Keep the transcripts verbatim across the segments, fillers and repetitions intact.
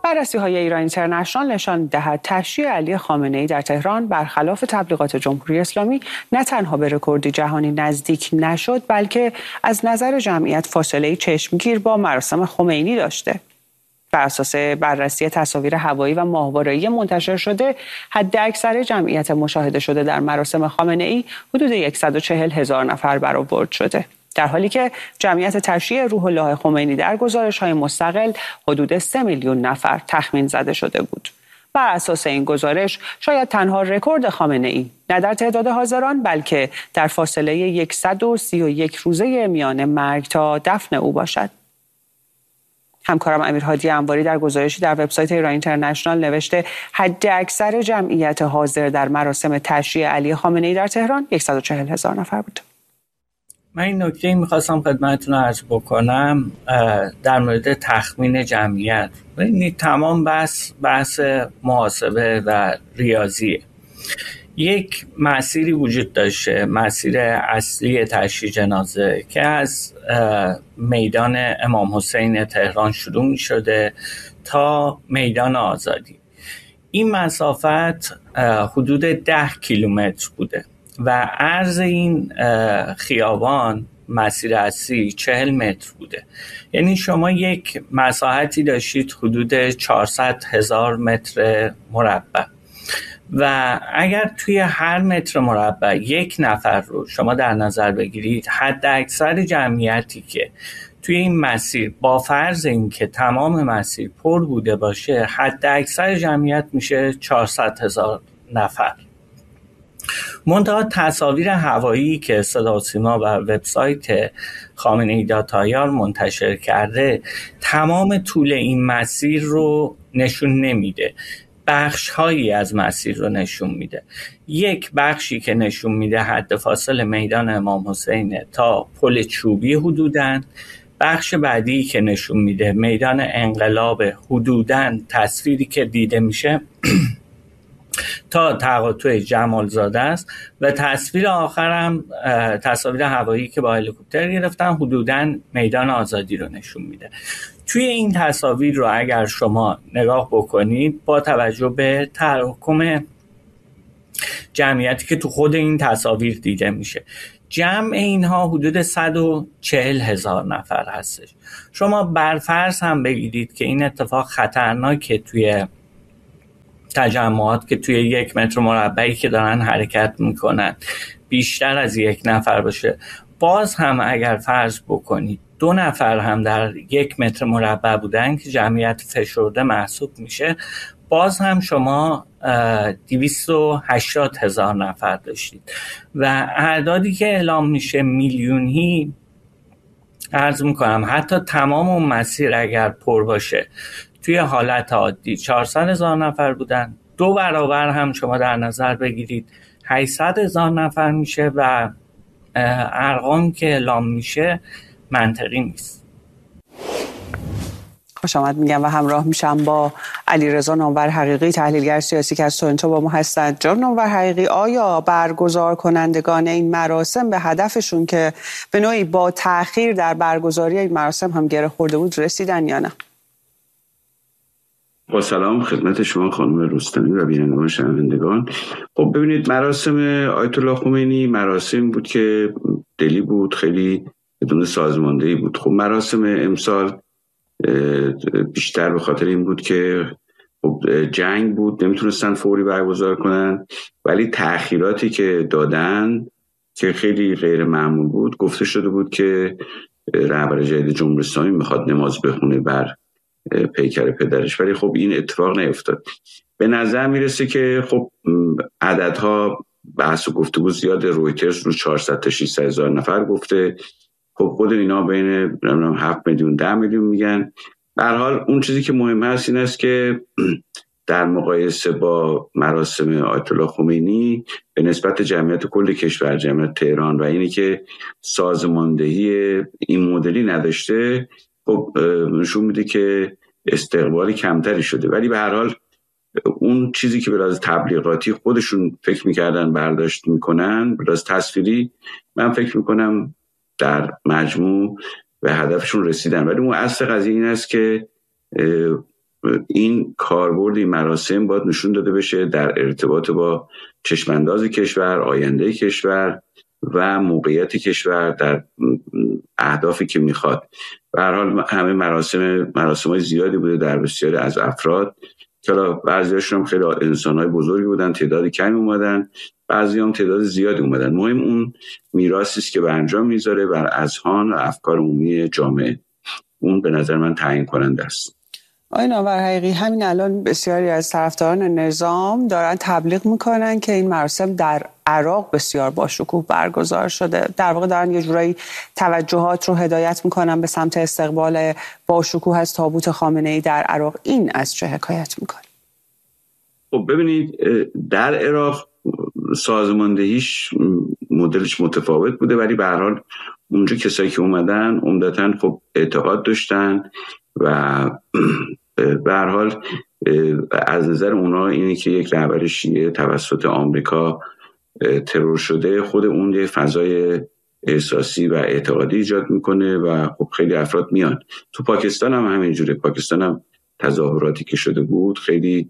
بررسی‌های ایران اینترنشنال نشان دهد تشییع علی خامنه‌ای در تهران برخلاف تبلیغات جمهوری اسلامی نه تنها به رکوردی جهانی نزدیک نشد، بلکه از نظر جمعیت فاصله چشمگیر با مراسم خمینی داشته. بر اساس بررسی تصاویر هوایی و ماهواره‌ای منتشر شده، حداکثر جمعیت مشاهده شده در مراسم خامنه‌ای حدود صد و چهل هزار نفر برآورد شده، در حالی که جمعیت تشییع روح الله خمینی در گزارش‌های مستقل حدود سه میلیون نفر تخمین زده شده بود. بر اساس این گزارش شاید تنها رکورد خامنه‌ای نه در تعداد حاضران، بلکه در فاصله صد و سی و یک روزه میان مرگ تا دفن او باشد. همکارم امیرهادی انواری در گزارشی در وبسایت ایران اینترنشنال نوشته حداکثر جمعیت حاضر در مراسم تشییع علی خامنه‌ای در تهران صد و چهل هزار نفر بود. من این نکته میخواستم خدمتتون عرض بکنم در مورد تخمین جمعیت. ببینید تمام بحث بحث محاسبه و ریاضیه. یک مسیری وجود داشته، مسیر اصلی تشییع جنازه که از میدان امام حسین تهران شروع می شده تا میدان آزادی. این مسافت حدود ده کیلومتر بوده و عرض این خیابان مسیر اصلی چهل متر بوده. یعنی شما یک مساحتی داشتید حدود چهارصد هزار متر مربع و اگر توی هر متر مربع یک نفر رو شما در نظر بگیرید، حد اکثر جمعیتی که توی این مسیر با فرض این که تمام مسیر پر بوده باشه، حد اکثر جمعیت میشه چهارصد هزار نفر. منتها تصاویر هوایی که صدا و سیما و وبسایت خامنه‌ای داتایار منتشر کرده تمام طول این مسیر رو نشون نمیده، بخش هایی از مسیر رو نشون میده. یک بخشی که نشون میده حد فاصل میدان امام حسین تا پل چوبی حدوداً، بخش بعدی که نشون میده میدان انقلاب حدوداً، تصویری که دیده میشه تا تقاطع جمالزاده است و تصویر آخرم تصاویر هوایی که با هلیکوپتر گرفتن حدوداً میدان آزادی رو نشون میده. توی این تصاویر رو اگر شما نگاه بکنید با توجه به تراکم جمعیتی که تو خود این تصاویر دیده میشه، جمع اینها حدود صد و چهل هزار نفر هستش. شما برفرض هم بگیرید که این اتفاق خطرناکه توی تجمعات که توی یک متر مربعی که دارن حرکت میکنن بیشتر از یک نفر باشه، باز هم اگر فرض بکنید دو نفر هم در یک متر مربع بودن که جمعیت فشرده محسوب میشه، باز هم شما دویست و هشتاد هزار نفر داشتید و اعدادی که اعلام میشه میلیونی. عرض میکنم حتی تمام اون مسیر اگر پر باشه توی حالت عادی چهارصد هزار نفر بودن، دو برابر هم شما در نظر بگیرید هشتصد هزار نفر میشه و ارقام که اعلام میشه منطقی نیست. خوش آمد میگم و همراه میشم با علیرضا نامور حقیقی، تحلیلگر سیاسی که از تورنتو با ما هستند. جناب نامور حقیقی، آیا برگزار کنندگان این مراسم به هدفشون که به نوعی با تأخیر در برگزاری این مراسم هم گره خورده بود رسیدن یا نه؟ با سلام خدمت شما خانم رستمی و بینندگان شنوندگان. خب ببینید، مراسم آیت الله خمینی مراسم بود که دلی بود، خیلی بدون سازماندهی بود. خب مراسم امسال بیشتر به خاطر این بود که خب جنگ بود، نمیتونستن فوری برگزار کنن، ولی تأخیراتی که دادن که خیلی غیر معمول بود، گفته شده بود که رهبر جدید جمهوری اسلامی میخواد نماز بخونه بر پیکر پدرش، ولی خب این اتفاق نیفتاد. به نظر میرسه که خب عددها بحث و گفتگو زیاد، رویترز رو چهارصد تا ششصد هزار نفر گفته، خب خود اینا بین هفت میلیون ده میلیون میگن. به هر حال اون چیزی که مهم هست این است که در مقایسه با مراسم آیت الله خمینی به نسبت جمعیت کل کشور، جمعیت تهران و اینی که سازماندهی این مدلی نداشته، خب نشون میده که استقبالی کمتری شده. ولی به هر حال اون چیزی که به لحاظ تبلیغاتی خودشون فکر میکردن برداشت میکنن، به لحاظ تصویری من فکر میکنم در مجموع به هدفشون رسیدن. ولی اون اصل قضیه این است که این کاربرد این مراسم باید نشون داده بشه در ارتباط با چشمانداز کشور، آینده کشور و موقعیت کشور در اهدافی که میخواد. به هر حال همه مراسم مراسم‌های زیادی بوده در بسیاری از افراد که بعضی‌هاشون هم خیلی انسان‌های بزرگی بودن، تعدادی کمی اومدن، بعضی هم تعداد زیادی اومدن. مهم اون میراثی است که به انجام میذاره بر اذهان و افکار عمومی جامعه. اون به نظر من تعیین کننده است. آقای نامور حقیقی، همین الان بسیاری از طرفداران نظام دارن تبلیغ میکنن که این مراسم در عراق بسیار با شکوه برگزار شده. در واقع دارن یه جورایی توجهات رو هدایت میکنن به سمت استقبال با شکوه از تابوت خامنه‌ای در عراق. این از چه حکایت میکنه؟ خب ببینید، در عراق سازماندهیش مدلش متفاوت بوده، ولی به هر حال اونجا کسایی که اومدن عمدتاً خب اعتقاد داشتن و به هر حال از نظر اونا اینه که یک رهبر شیعه توسط آمریکا ترور شده، خود اون یه فضای احساسی و اعتقادی ایجاد میکنه و خب خیلی افراد میان. تو پاکستان هم همینجوره. پاکستان هم تظاهراتی که شده بود خیلی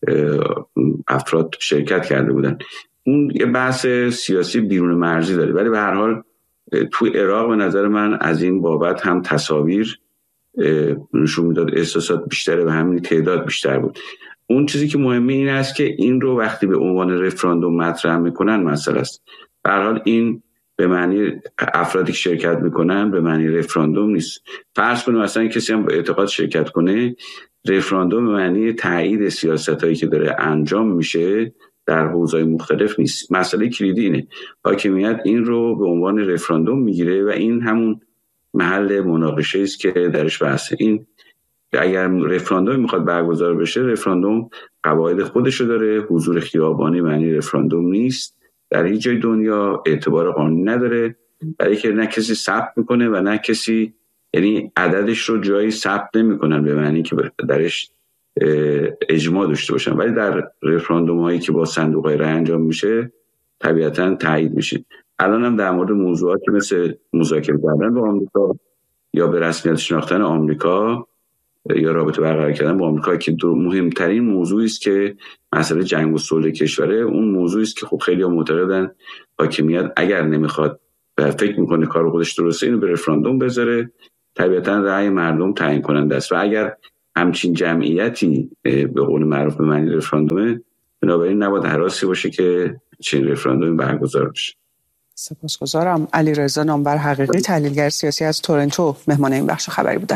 افراد شرکت کرده بودن. اون یه بحث سیاسی بیرون مرزی داره، ولی به هر حال تو عراق به نظر من از این بابت هم تصاویر نشون میداد احساسات بیشتره و همین تعداد بیشتر بود. اون چیزی که مهمه این است که این رو وقتی به عنوان رفراندوم مطرح میکنن مسئله است. به هر حال این به معنی افرادی که شرکت میکنن به معنی رفراندوم نیست. فرض کنیم مثلا کسی هم به اعتقاد شرکت کنه، رفراندوم به معنی تایید سیاستایی که داره انجام میشه در حوزه‌های مختلف نیست. مسئله کلیدی اینه، حاکمیت این رو به عنوان رفراندوم میگیره و این همون محل مناقشه است که درش بحثه. این اگر رفراندوم میخواد برگزار بشه، رفراندوم قواعد خودشو داره. حضور خیابانی معنی رفراندوم نیست، در هیچ جای دنیا اعتبار قانونی نداره، برای که نه کسی ثبت میکنه و نه کسی، یعنی عددش رو جایی ثبت نمیکنن به معنی که درش اجماع داشته باشن، ولی در رفراندوم هایی که با صندوق های رای انجام میشه طبیعتا تایید میشه. الان هم در مورد موضوعاتی مثل مذاکره کردن با آمریکا یا به رسمیت شناختن آمریکا یا رابطه برقرار کردن با آمریکا که مهمترین موضوعی است که مسئله جنگ و صلح کشوره، اون موضوعی است که خب خیلی معتقدن حاکمیت اگر نمیخواد و فکر میکنه کار خودش درسته اینو به رفراندوم بذاره، طبیعتا رأی مردم تعیین کننده است و اگر همچین جمعیتی به قول معروف به معنی رفراندومه، بنابراین نباید هراسی باشه که چنین رفراندومی برگزار بشه. سپاسگزارم. علیرضا نامور حقیقی، تحلیلگر سیاسی از تورنتو، مهمان این بخش خبری بودن.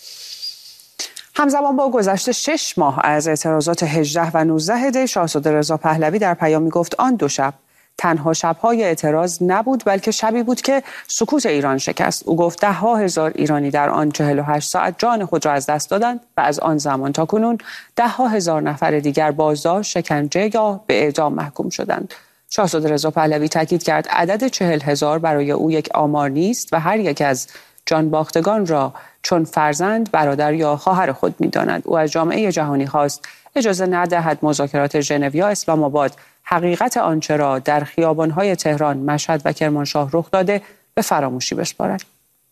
همزمان با گذشت شش ماه از اعتراضات هجده و نوزده دی، شاهزاده رضا پهلوی در پیامی گفت آن دو شب تنها شب‌های اعتراض نبود، بلکه شبی بود که سکوت ایران شکست. او گفت ده ها هزار ایرانی در آن چهل و هشت ساعت جان خود را از دست دادند و از آن زمان تا کنون ده ها هزار نفر دیگر بازداشت، شکنجه یا به اعدام محکوم شدند. شاهزاده رضا پهلوی تاکید کرد عدد چهل هزار برای او یک آمار نیست و هر یک از جان باختگان را چون فرزند، برادر یا خواهر خود می‌داند. او از جامعه جهانی خواست اجازه ندهد مذاکرات ژنو یا اسلام آباد حقیقت آنچه را در خیابان‌های تهران، مشهد و کرمانشاه رخ داده به فراموشی بسپارد.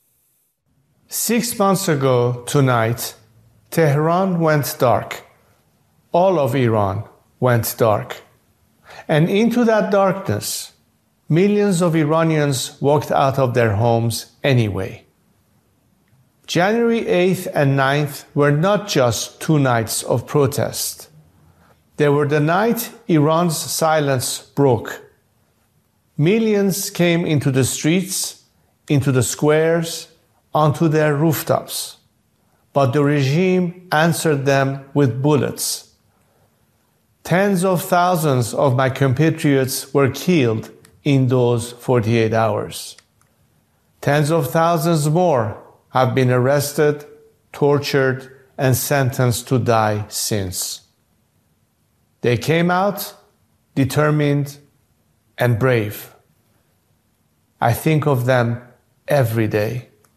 Six months ago tonight, Tehran went dark. All of Iran went dark. And into that darkness, millions of Iranians walked out of their homes anyway. January eighth and ninth were not just two nights of protest. They were the night Iran's silence broke. Millions came into the streets, into the squares, onto their rooftops. But the regime answered them with bullets. Tens of thousands of my compatriots were killed in those forty-eight hours. Tens of thousands more have been arrested, tortured, and sentenced to die since. They came out determined and brave. I think of them every day.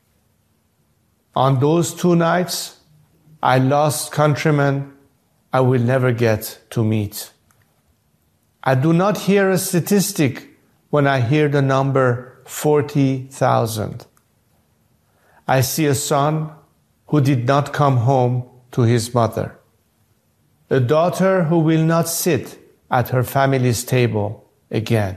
On those two nights, I lost countrymen I will never get to meet. I do not hear a statistic when I hear the number forty thousand. I see a son who did not come home to his mother. a daughter who will not sit at her family's table again.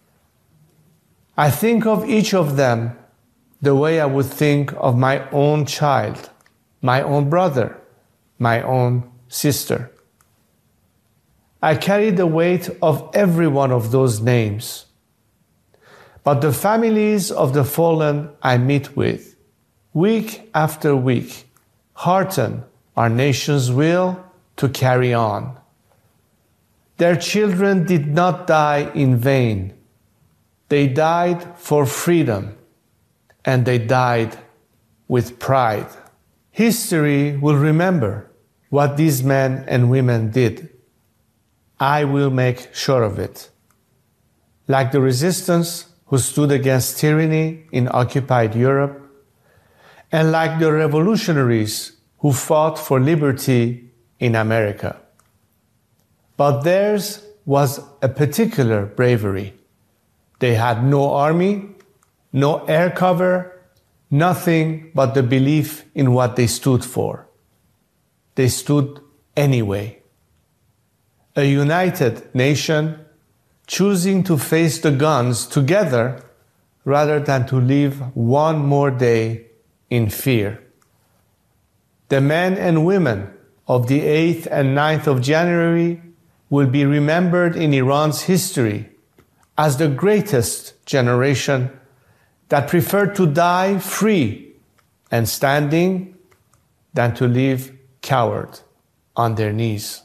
I think of each of them the way I would think of my own child, my own brother, my own sister. I carry the weight of every one of those names. But the families of the fallen I meet with, week after week, hearten our nation's will to carry on. Their children did not die in vain. They died for freedom, and they died with pride. History will remember what these men and women did. I will make sure of it. Like the resistance who stood against tyranny in occupied Europe, and like the revolutionaries who fought for liberty in America. But theirs was a particular bravery. They had no army, no air cover, nothing but the belief in what they stood for. They stood anyway. A united nation choosing to face the guns together rather than to live one more day in fear. The men and women of the eighth and ninth of January will be remembered in Iran's history as the greatest generation that preferred to die free and standing than to live coward on their knees.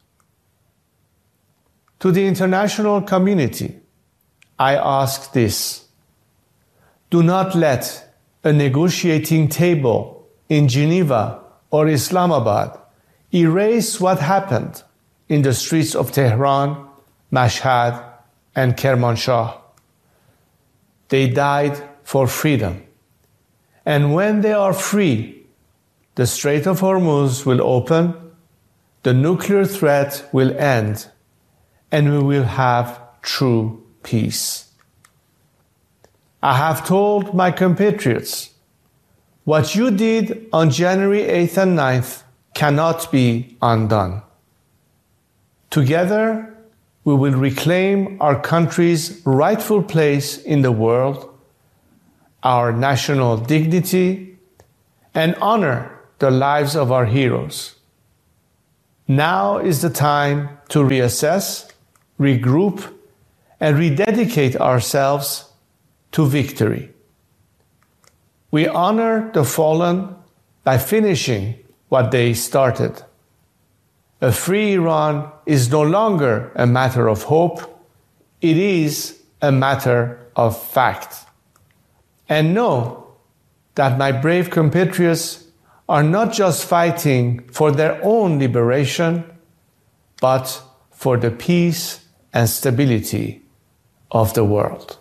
To the international community, I ask this: do not let a negotiating table in Geneva or Islamabad erase what happened in the streets of Tehran, Mashhad, and Kermanshah. They died for freedom. And when they are free, the Strait of Hormuz will open, the nuclear threat will end, and we will have true peace. I have told my compatriots, what you did on January eighth and ninth cannot be undone. Together, we will reclaim our country's rightful place in the world, our national dignity, and honor the lives of our heroes. Now is the time to reassess, regroup, and rededicate ourselves to victory. We honor the fallen by finishing what they started. A free Iran is no longer a matter of hope, it is a matter of fact. And know that my brave compatriots are not just fighting for their own liberation, but for the peace and stability of the world.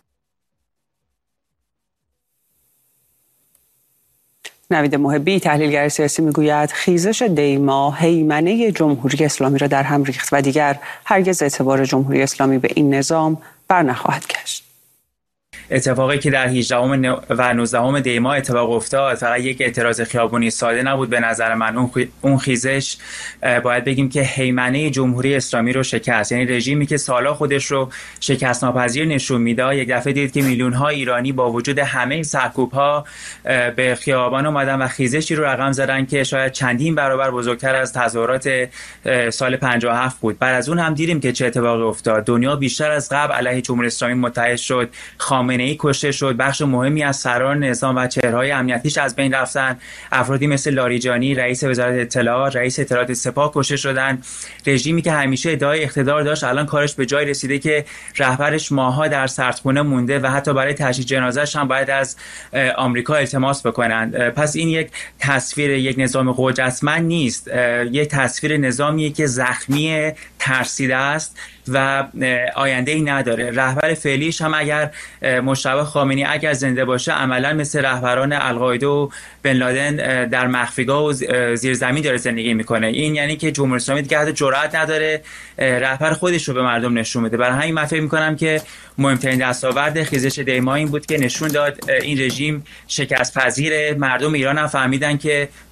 نوید محبی تحلیلگر سیاسی میگوید خیزش دیما هیمنه جمهوری اسلامی را در هم ریخت و دیگر هرگز اعتبار جمهوری اسلامی به این نظام بر نخواهد گشت. اتفاقی که در هجدهم و نوزدهم دی ماه اتفاق افتاد فقط یک اعتراض خیابونی ساده نبود. به نظر من اون خیزش باید بگیم که هیمنه جمهوری اسلامی رو شکست، یعنی رژیمی که سالا خودش رو شکست ناپذیر نشون میداد. یک دفعه دید که میلیون ها ایرانی با وجود همه سرکوب ها به خیابان اومدن و خیزشی رو رقم زدن که شاید چندین برابر بزرگتر از تظاهرات سال پنجاه و هفت بود. بعد از اون هم دیدیم که چه اتفاقی افتاد. دنیا بیشتر از قبل علیه جمهوری اسلامی متحد شد. خامنه‌ای کشته شد، بخش مهمی از سران نظام و چهره‌های امنیتیش از بین رفتن. افرادی مثل لاریجانی رئیس وزارت اطلاعات، رئیس اطلاعات سپاه کشته شدن. رژیمی که همیشه ادعای اقتدار داشت الان کارش به جای رسیده که رهبرش ماها در سردخونه مونده و حتی برای تشییع جنازه‌اش هم باید از آمریکا التماس بکنن. پس این یک تصویر یک نظام قدرتمند نیست، یک تصویر نظامی که زخمی، ترسیده است و آینده ای نداره. رهبر فعلیش هم اگر مجتبی خامنه‌ای اگر زنده باشه عملا مثل رهبران القاعده و بن لادن در مخفیگاه و زیر زمین داره زندگی میکنه. این یعنی که جمهوری اسلامی دیگه حتی جرئت نداره رهبر خودش رو به مردم نشون بده. برای همین من فکر میکنم که مهمترین دستاورد خیزش دیما این بود که نشون داد این رژیم شکست پذیره. مردم ایران هم فهمیدن که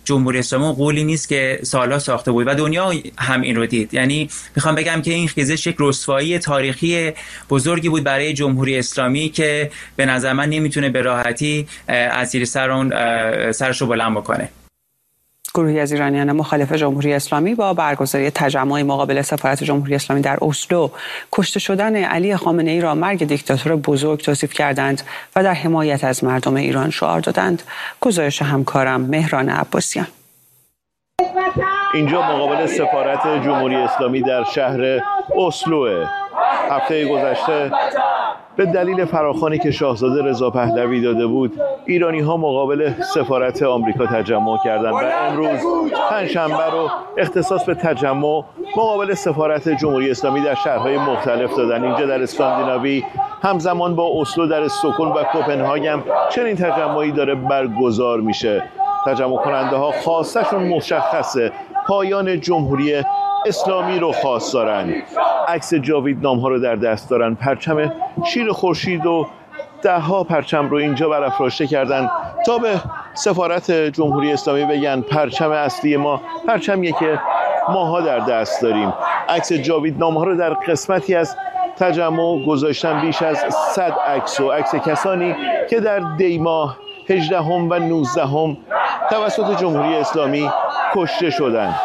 جمهوری اسلامی قولی نیست که سالها ساخته بود و دنیا هم این رو دید. یعنی میخوام بگم که این خیزش یک رسوایی تاریخی بزرگی بود برای جمهوری اسلامی که به نظر من نمیتونه به راحتی از زیر سر اون سرش رو بلند بکنه. گروهی از ایرانیان مخالف جمهوری اسلامی با برگزاری تجمع مقابل سفارت جمهوری اسلامی در اسلو کشته شدن علی خامنه‌ای را مرگ دیکتاتور بزرگ توصیف کردند و در حمایت از مردم ایران شعار دادند. گزارش همکارم مهران عباسیان. اینجا مقابل سفارت جمهوری اسلامی در شهر اسلو. هفته گذشته به دلیل فراخوانی که شاهزاده رضا پهلوی داده بود، ایرانی ها مقابل سفارت آمریکا تجمع کردند و امروز پنجشنبه رو اختصاص به تجمع مقابل سفارت جمهوری اسلامی در شهرهای مختلف دادن. اینجا در اسکاندیناوی همزمان با اسلو در استکهلم و کوپنهاگ چنین تجمعی داره برگزار میشه. تجمع کننده ها خواستشون مشخصه، پایان جمهوری اسلامی رو خواست دارن. عکس جاویدنام ها رو در دست دارن، پرچم شیر خورشید و ده ها پرچم رو اینجا برافراشته کردن تا به سفارت جمهوری اسلامی بگن پرچم اصلی ما پرچمیه که ماها در دست داریم. عکس جاویدنام ها رو در قسمتی از تجمع گذاشتن، بیش از صد عکس و عکس کسانی که در دی ماه هجدهم و نوزدهم توسط جمهوری اسلامی کشته شدند.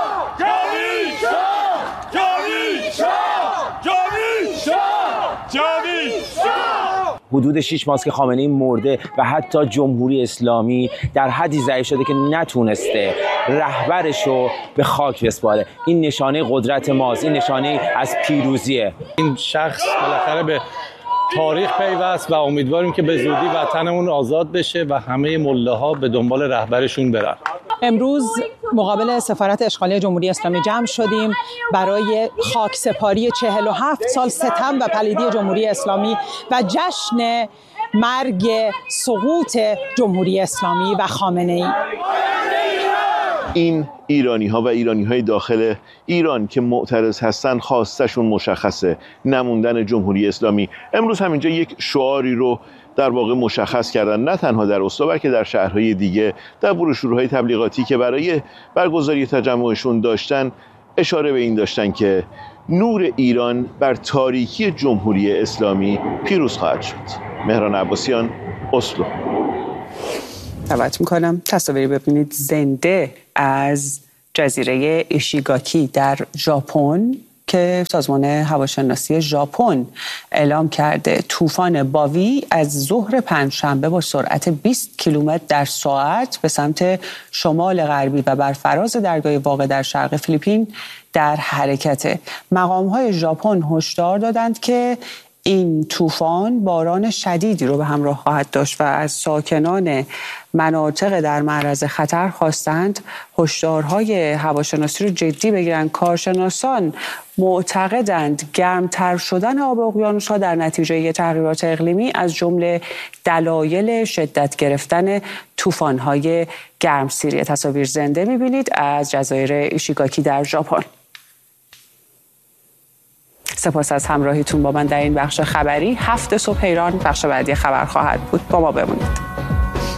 حدود شش ماه که خامنه‌ای مرده و حتی جمهوری اسلامی در حدی ضعیف شده که نتونسته رهبرش رو به خاک بسپاره. این نشانه قدرت ماست، این نشانه از پیروزیه. این شخص بالاخره به تاریخ پیوست و امیدواریم که به زودی وطنمون آزاد بشه و همه مله‌ها به دنبال رهبرشون برن. امروز مقابل سفارت اشغالی جمهوری اسلامی جمع شدیم برای خاکسپاری چهل و هفت سال ستم و پلیدی جمهوری اسلامی و جشن مرگ سقوط جمهوری اسلامی و خامنه‌ای. این ایرانی ها و ایرانی های داخل ایران که معترض هستن خواستشون مشخصه، نموندن جمهوری اسلامی. امروز همینجا یک شعاری رو در واقع مشخص کردن، نه تنها در اسلو بلکه در شهرهای دیگه. در بروشورهای تبلیغاتی که برای برگزاری تجمعشون داشتن اشاره به این داشتن که نور ایران بر تاریکی جمهوری اسلامی پیروز خواهد شد. مهران عباسیان، اسلو. دعوت میکنم تصاویری ببینید زنده از جزیره ایشیگاکی در ژاپن که سازمان هواشناسی ژاپن اعلام کرده طوفان باوی از ظهر پنجشنبه با سرعت بیست کیلومتر در ساعت به سمت شمال غربی و بر فراز درگاه واقع در شرق فیلیپین در حرکت. مقام‌های ژاپن هشدار دادند که این طوفان باران شدیدی رو به همراه خواهد داشت و از ساکنان مناطق در معرض خطر خواستند هشدارهای هواشناسی رو جدی بگیرن. کارشناسان معتقدند گرمتر شدن آب اقیانوس‌ها در نتیجه تغییرات اقلیمی از جمله دلایل شدت گرفتن طوفان‌های گرمسیری. تصاویر زنده می‌بینید از جزایر ایشیگاکی در ژاپن. سپاس از همراهیتون با من در این بخش خبری. هفت صبح ایران بخش بعدی خبر خواهد بود. با ما بمونید.